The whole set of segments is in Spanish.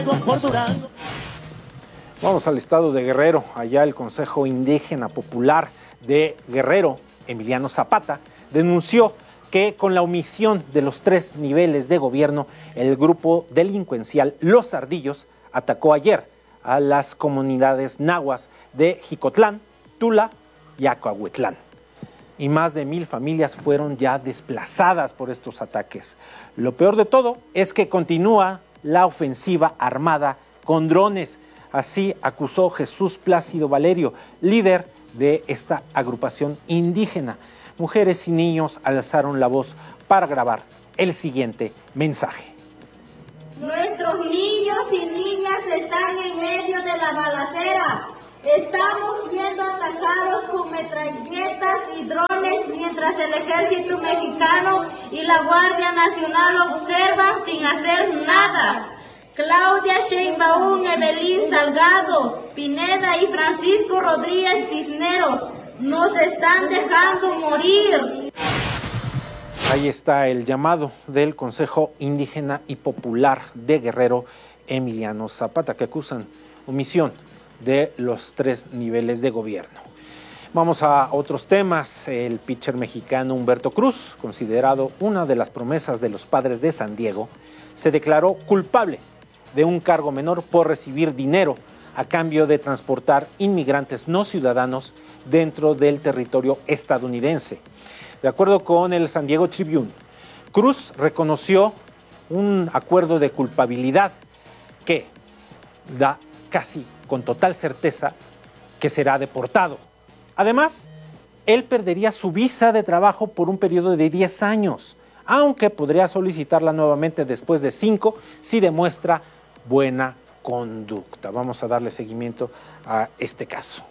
Vamos al estado de Guerrero. Allá el Consejo Indígena Popular de Guerrero, Emiliano Zapata, denunció que con la omisión de los 3 niveles de gobierno, el grupo delincuencial Los Ardillos atacó ayer a las comunidades nahuas de Jicotlán, Tula y Acahuetlán. Y más de 1000 familias fueron ya desplazadas por estos ataques. Lo peor de todo es que continúa la ofensiva armada con drones. Así acusó Jesús Plácido Valerio, líder de esta agrupación indígena. Mujeres y niños alzaron la voz para grabar el siguiente mensaje. Nuestros niños y niñas están en medio de la balacera. Estamos siendo atacados con metralletas y drones mientras el ejército mexicano y la Guardia Nacional observan sin hacer nada. Claudia Sheinbaum, Evelyn Salgado, Pineda y Francisco Rodríguez Cisneros nos están dejando morir. Ahí está el llamado del Consejo Indígena y Popular de Guerrero, Emiliano Zapata, que acusan omisión de los 3 niveles de gobierno. Vamos a otros temas. El pitcher mexicano Humberto Cruz, considerado una de las promesas de los Padres de San Diego, se declaró culpable de un cargo menor por recibir dinero a cambio de transportar inmigrantes no ciudadanos dentro del territorio estadounidense. De acuerdo con el San Diego Tribune, Cruz reconoció un acuerdo de culpabilidad que da casi con total certeza que será deportado. Además, él perdería su visa de trabajo por un periodo de 10 años, aunque podría solicitarla nuevamente después de 5 si demuestra buena conducta. Vamos a darle seguimiento a este caso.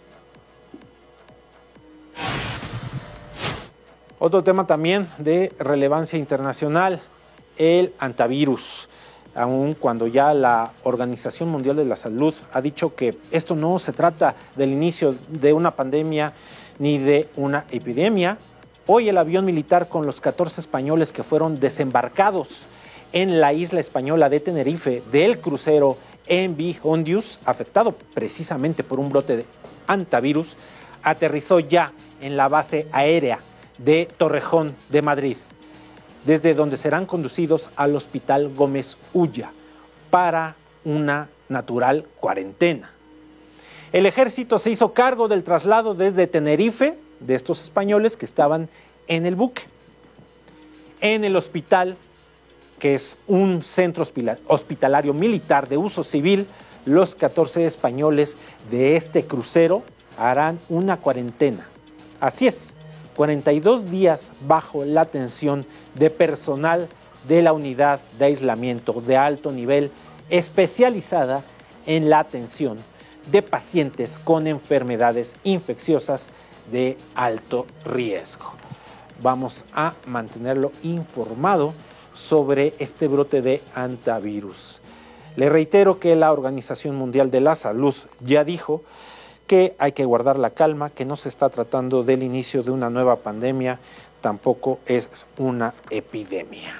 Otro tema también de relevancia internacional, el antivirus. Aun cuando ya la Organización Mundial de la Salud ha dicho que esto no se trata del inicio de una pandemia ni de una epidemia, hoy el avión militar con los 14 españoles que fueron desembarcados en la isla española de Tenerife del crucero MV Hondius, afectado precisamente por un brote de antivirus, aterrizó ya en la base aérea de Torrejón de Madrid, desde donde serán conducidos al Hospital Gómez Ulla para una natural cuarentena. El ejército se hizo cargo del traslado desde Tenerife de estos españoles que estaban en el buque. En el hospital, que es un centro hospitalario militar de uso civil, los 14 españoles de este crucero harán una cuarentena. Así es, 42 días bajo la atención de personal de la unidad de aislamiento de alto nivel especializada en la atención de pacientes con enfermedades infecciosas de alto riesgo. Vamos a mantenerlo informado sobre este brote de antivirus. Le reitero que la Organización Mundial de la Salud ya dijo que hay que guardar la calma, que no se está tratando del inicio de una nueva pandemia, tampoco es una epidemia.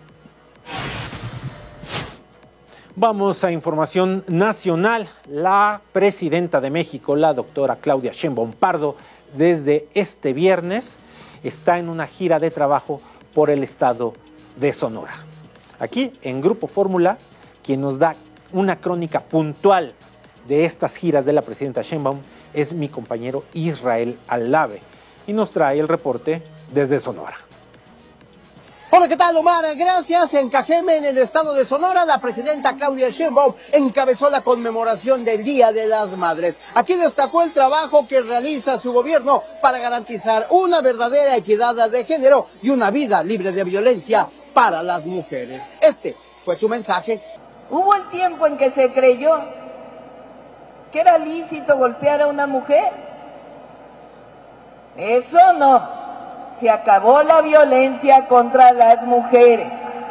Vamos a información nacional. La presidenta de México, la doctora Claudia Sheinbaum Pardo, desde este viernes está en una gira de trabajo por el estado de Sonora. Aquí en Grupo Fórmula, quien nos da una crónica puntual de estas giras de la presidenta Sheinbaum es mi compañero Israel Alave y nos trae el reporte desde Sonora. Hola, ¿qué tal, Omar? Gracias. En Cajeme, en el estado de Sonora, la presidenta Claudia Sheinbaum encabezó la conmemoración del Día de las Madres. Aquí destacó el trabajo que realiza su gobierno para garantizar una verdadera equidad de género y una vida libre de violencia para las mujeres. Este fue su mensaje. Hubo el tiempo en que se creyó que era lícito golpear a una mujer. Eso no. Se acabó la violencia contra las mujeres.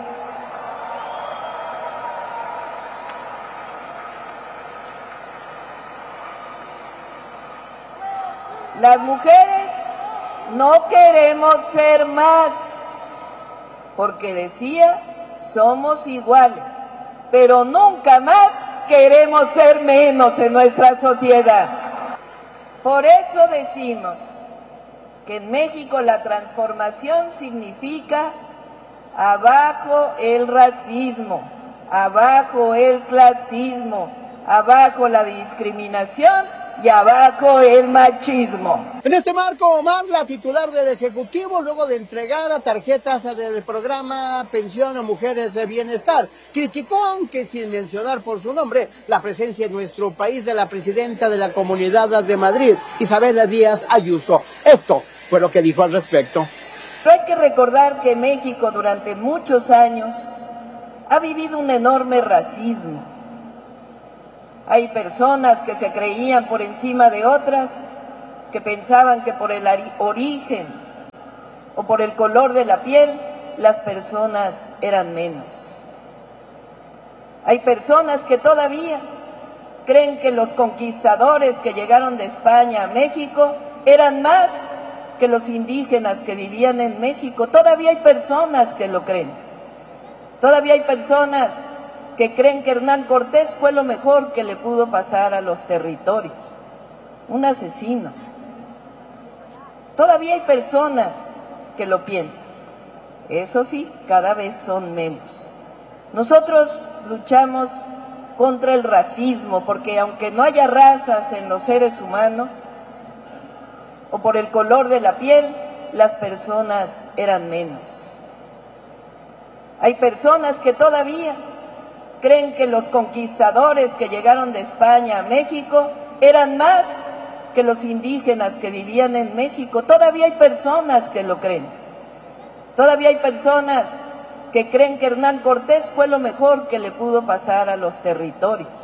Las mujeres no queremos ser más, porque decía, somos iguales, pero nunca más queremos ser menos en nuestra sociedad. Por eso decimos que en México la transformación significa abajo el racismo, abajo el clasismo, abajo la discriminación y abajo el machismo. En este marco, Omar, la titular del Ejecutivo, luego de entregar tarjetas del programa Pensión a Mujeres de Bienestar, criticó, aunque sin mencionar por su nombre, la presencia en nuestro país de la presidenta de la Comunidad de Madrid, Isabel Díaz Ayuso. Esto fue lo que dijo al respecto. Pero hay que recordar que México durante muchos años ha vivido un enorme racismo. Hay personas que se creían por encima de otras, que pensaban que por el origen o por el color de la piel, las personas eran menos. Hay personas que todavía creen que los conquistadores que llegaron de España a México eran más que los indígenas que vivían en México. Todavía hay personas que lo creen. Todavía hay personas que creen que Hernán Cortés fue lo mejor que le pudo pasar a los territorios. Un asesino. Todavía hay personas que lo piensan. Eso sí, cada vez son menos. Nosotros luchamos contra el racismo, porque aunque no haya razas en los seres humanos, o por el color de la piel, las personas eran menos. Hay personas que todavía creen que los conquistadores que llegaron de España a México eran más que los indígenas que vivían en México. Todavía hay personas que lo creen. Todavía hay personas que creen que Hernán Cortés fue lo mejor que le pudo pasar a los territorios.